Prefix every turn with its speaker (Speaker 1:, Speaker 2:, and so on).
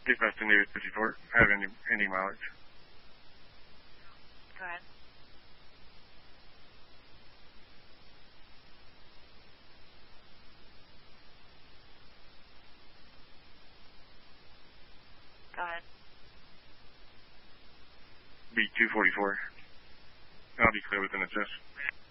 Speaker 1: Dispatch to Navy 54. Have any mileage?
Speaker 2: Go ahead. Go ahead.
Speaker 1: B244. I'll be clear within assist.